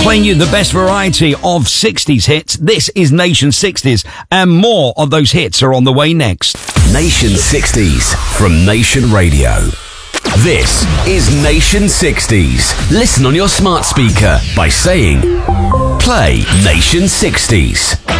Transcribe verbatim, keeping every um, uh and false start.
playing you the best variety of sixties hits. This is Nation sixties, and more of those hits are on the way next. Nation sixties from Nation Radio. This is Nation sixties. Listen on your smart speaker by saying, play Nation sixties.